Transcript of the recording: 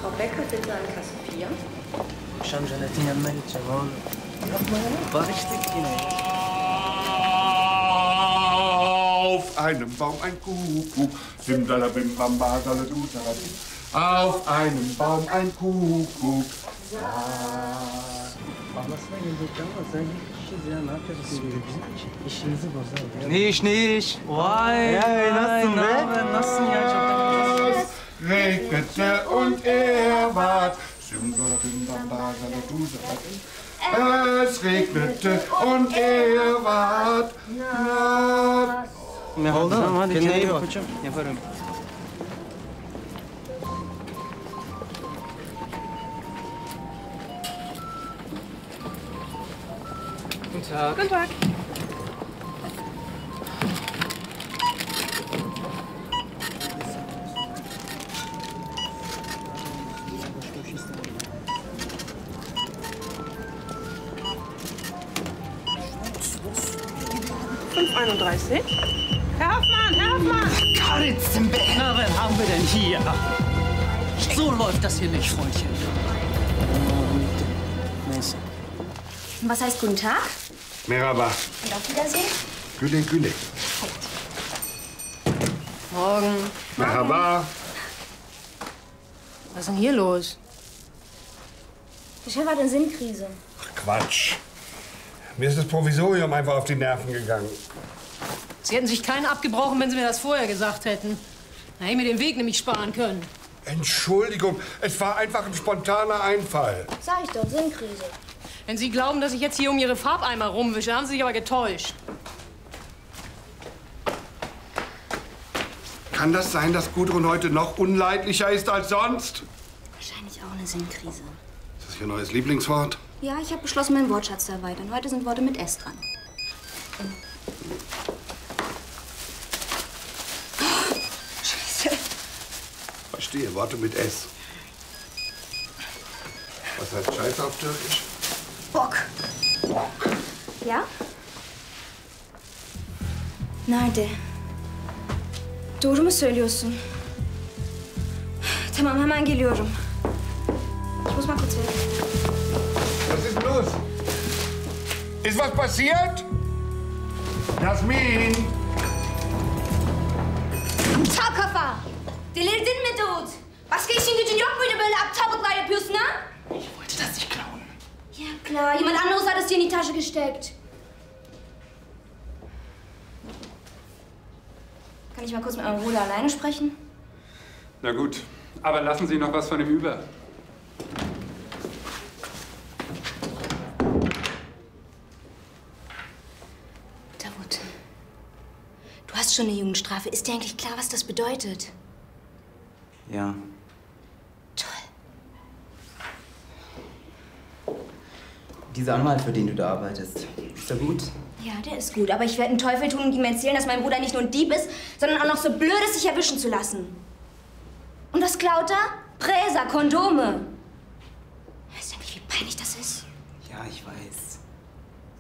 Frau Becker, bitte an Kasse 4. عشان جلاتين عمال يتشغل Auf einem Baum ein Kuckuck, simsalabim bamba saladusadim. Auf einem Baum ein Kuckuck. Nicht. Vay. Nasılsın ya? Es regnete und er ward. Simsalabim bamba saladusadim. Es regnete und er ward. Oldu mu? Hadi kendine iyi bak. Yaparım. Guten Tag. Guten Tag. Herr Hoffmann! Na, wen haben wir denn hier? So läuft das hier nicht, Freundchen. Was heißt guten Tag? Merhaba. Und auf Wiedersehen? Güle güle. Morgen. Merhaba. Was ist denn hier los? Der Chef hat eine Sinnkrise. Quatsch. Mir ist das Provisorium einfach auf die Nerven gegangen. Sie hätten sich keinen abgebrochen, wenn Sie mir das vorher gesagt hätten. Da hätte ich mir den Weg nämlich sparen können. Entschuldigung, es war einfach ein spontaner Einfall. Sag ich doch, Sinnkrise. Wenn Sie glauben, dass ich jetzt hier um Ihre Farbeimer rumwische, haben Sie sich aber getäuscht. Kann das sein, dass Gudrun heute noch unleidlicher ist als sonst? Wahrscheinlich auch eine Sinnkrise. Ist das Ihr neues Lieblingswort? Ja, ich habe beschlossen, meinen Wortschatz zu erweitern. Heute sind Worte mit S dran. Scheiße. Verstehe, Worte mit S. Was heißt Scheiße auf Türkisch? Bock. Ja? Nerede? Doğru mu söylüyorsun? Tamam, hemen geliyorum. Ich muss mal kurz weg. Was ist los? Ist was passiert? Jasmin! Aptal kafa! Delirdin mi Davut? Başka işin gücün yok muydu böyle aptallıklar yapıyorsun ha? Ich wollte das nicht klauen. Ja klar, jemand anderes hat es dir in die Tasche gesteckt. Kann ich mal kurz mit eurem Bruder alleine sprechen? Na gut, aber lassen Sie noch was von ihm über. Davut, du hast schon eine Jugendstrafe. Ist dir eigentlich klar, was das bedeutet? Ja. Toll. Dieser Anwalt, für den du da arbeitest, ist er gut? Ja, der ist gut. Aber ich werde einen Teufel tun und ihm erzählen, dass mein Bruder nicht nur ein Dieb ist, sondern auch noch so blöd ist, sich erwischen zu lassen. Und was klaut er? Präser, Kondome. Weißt du eigentlich, wie peinlich das ist? Ja, ich weiß.